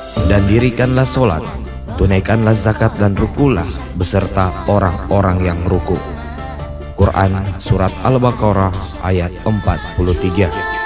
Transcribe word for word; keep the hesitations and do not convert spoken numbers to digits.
Dan dirikanlah solat, tunaikanlah zakat dan rukulah beserta orang-orang yang ruku. Quran Surat Al-Baqarah ayat empat puluh tiga.